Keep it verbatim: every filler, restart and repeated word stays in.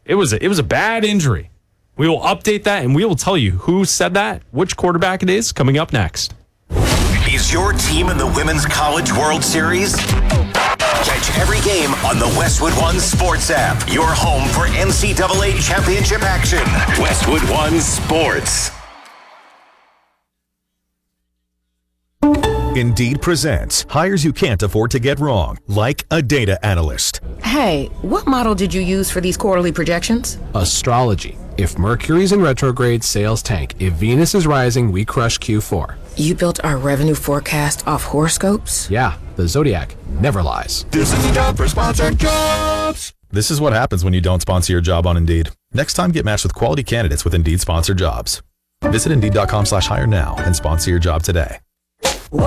It was a, it was a bad injury. We will update that, and we will tell you who said that, which quarterback it is, coming up next. Is your team in the Women's College World Series? Catch every game on the Westwood One Sports app, your home for N C double A championship action. Westwood One Sports. Indeed presents hires you can't afford to get wrong, like a data analyst. Hey, what model did you use for these quarterly projections? Astrology. If Mercury's in retrograde, sales tank. If Venus is rising, we crush Q four. You built our revenue forecast off horoscopes? Yeah, the Zodiac never lies. This is the job for sponsored jobs. This is what happens when you don't sponsor your job on Indeed. Next time, get matched with quality candidates with Indeed sponsored jobs. Visit Indeed.com slash hire now and sponsor your job today.